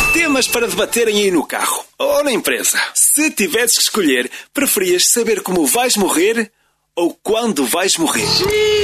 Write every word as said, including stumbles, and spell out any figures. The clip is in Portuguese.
Temas para debaterem aí no carro ou na empresa. Se tivesses que escolher, preferias saber como vais morrer ou quando vais morrer?